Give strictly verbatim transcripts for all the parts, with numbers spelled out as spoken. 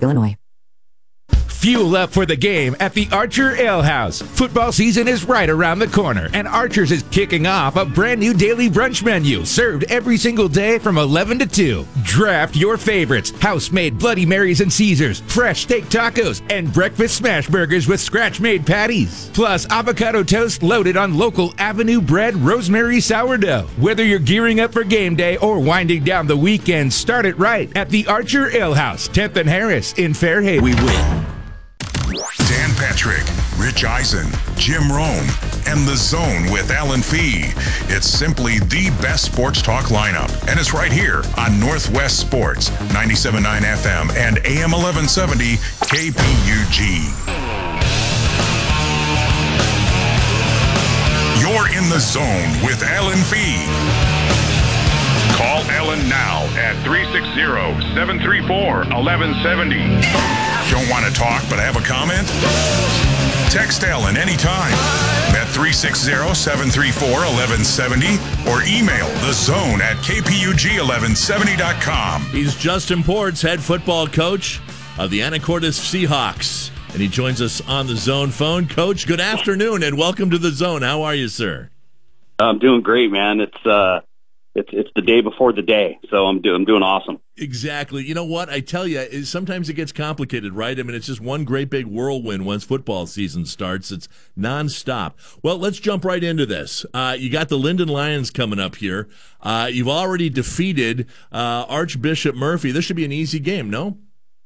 Illinois. Fuel up for the game at the Archer Ale House. Football season is right around the corner, and Archer's is kicking off a brand new daily brunch menu served every single day from eleven to two. Draft your favorites: house-made Bloody Marys and Caesars, fresh steak tacos, and breakfast smash burgers with scratch-made patties. Plus avocado toast loaded on local Avenue bread rosemary sourdough. Whether you're gearing up for game day or winding down the weekend, start it right at the Archer Ale House, tenth and Harris in Fairhaven. We win. Dan Patrick, Rich Eisen, Jim Rome, and The Zone with Alan Fee. It's simply the best sports talk lineup, and it's right here on Northwest Sports, ninety-seven point nine F M and A M eleven seventy K P U G. You're in The Zone with Alan Fee. Call Ellen now at three six zero, seven three four, one one seven zero. Don't want to talk but have a comment? Text Ellen anytime at three six zero, seven three four, one one seven zero or email the zone at k p u g eleven seventy dot com. He's Justin Ports, head football coach of the Anacortes Seahawks, and he joins us on the Zone phone. Coach, good afternoon and welcome to the Zone. How are you, sir? I'm doing great, man. It's uh It's it's the day before the day, so I'm doing I'm doing awesome. Exactly. You know what? I tell you, it, sometimes it gets complicated, right? I mean, it's just one great big whirlwind once football season starts. It's nonstop. Well, let's jump right into this. Uh, you got the Linden Lions coming up here. Uh, you've already defeated uh, Archbishop Murphy. This should be an easy game, no?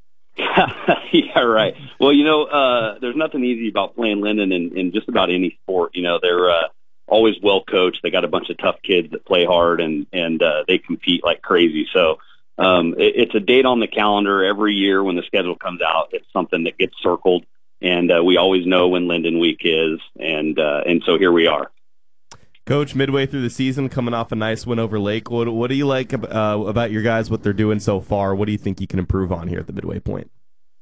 Yeah, right. Well, you know, uh, there's nothing easy about playing Linden in, in just about any sport. You know, they're uh, always well coached. They got a bunch of tough kids that play hard, and and uh, they compete like crazy. So um, it, it's a date on the calendar every year when the schedule comes out. It's something that gets circled, and uh, we always know when Linden Week is, and uh, and so here we are. Coach, midway through the season, coming off a nice win over Lake, what, what do you like uh, about your guys, what they're doing so far? What do you think you can improve on here at the midway point?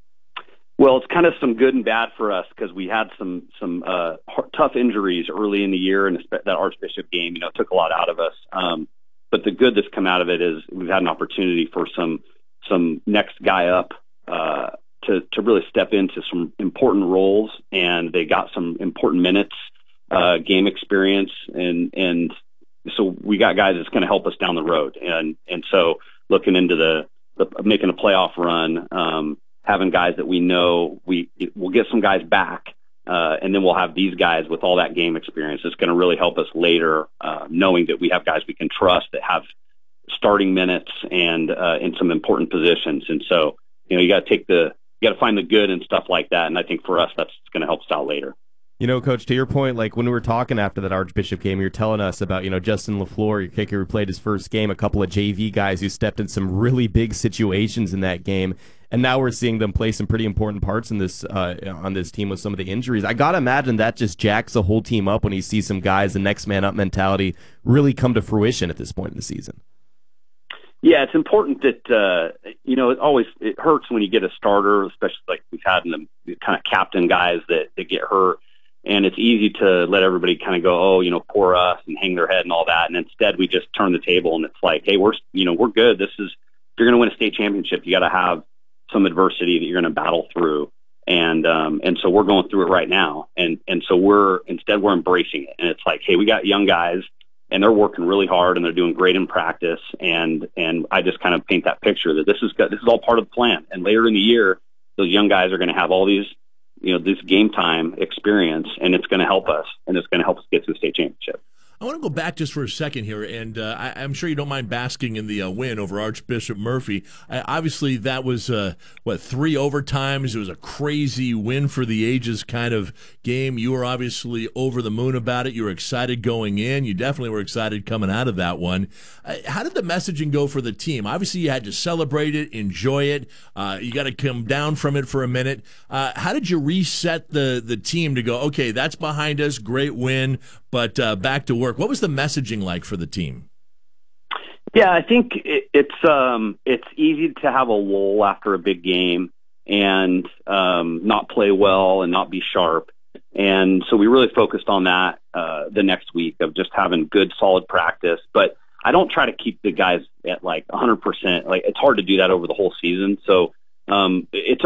Well, it's kind of some good and bad for us because we had some some uh, hard, tough injuries early in the year, and that Archbishop game, you know, took a lot out of us. Um, but the good that's come out of it is we've had an opportunity for some some next guy up uh, to to really step into some important roles, and they got some important minutes, uh, game experience, and and so we got guys that's going to help us down the road, and and so looking into the, the making a playoff run. Um, having guys that we know, we we'll get some guys back, uh, and then we'll have these guys with all that game experience. It's going to really help us later, uh, knowing that we have guys we can trust that have starting minutes and uh, in some important positions. And so, you know, you got to take the, you got to find the good and stuff like that. And I think for us, that's going to help us out later. You know, Coach, to your point, like when we were talking after that Archbishop game, you were telling us about, you know, Justin LaFleur, your kicker who played his first game, a couple of J V guys who stepped in some really big situations in that game. And now we're seeing them play some pretty important parts in this uh, on this team with some of the injuries. I got to imagine that just jacks the whole team up when you see some guys, the next man up mentality, really come to fruition at this point in the season. Yeah, it's important that, uh, you know, it always it hurts when you get a starter, especially like we've had in the kind of captain guys that, that get hurt. And it's easy to let everybody kind of go, oh, you know, poor us, and hang their head and all that. And instead, we just turn the table, and it's like, hey, we're, you know, we're good. This is, if you're going to win a state championship, you got to have some adversity that you're going to battle through. And, um, and so we're going through it right now. And, and so we're, instead we're embracing it. And it's like, hey, we got young guys and they're working really hard and they're doing great in practice. And, and I just kind of paint that picture that this is, this is all part of the plan. And later in the year, those young guys are going to have all these, you know, this game time experience, and it's going to help us, and it's going to help us get to the state championship. I want to go back just for a second here, and uh, I, I'm sure you don't mind basking in the uh, win over Archbishop Murphy. Uh, obviously, that was, uh, what, three overtimes. It was a crazy win for the ages kind of game. You were obviously over the moon about it. You were excited going in. You definitely were excited coming out of that one. Uh, how did the messaging go for the team? Obviously, you had to celebrate it, enjoy it. Uh, you got to come down from it for a minute. Uh, how did you reset the, the team to go, okay, that's behind us, great win, but uh, back to work? What was the messaging like for the team? Yeah, I think it, it's um, it's easy to have a lull after a big game and um, not play well and not be sharp. And so we really focused on that uh, the next week of just having good, solid practice. But I don't try to keep the guys at like one hundred percent. Like, it's hard to do that over the whole season. So um, it's